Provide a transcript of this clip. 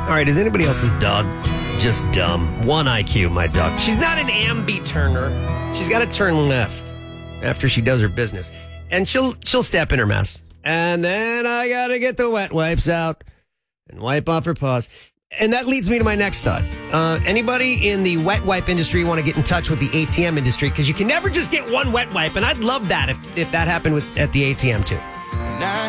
All right, is anybody else's dog just dumb? 1 IQ, my dog. She's not an ambi turner. She's got to turn left after she does her business. And she'll step in her mess. And then I got to get the wet wipes out and wipe off her paws. And that leads me to my next thought. Anybody in the wet wipe industry want to get in touch with the ATM industry? Because you can never just get one wet wipe. And I'd love that if that happened at the ATM too.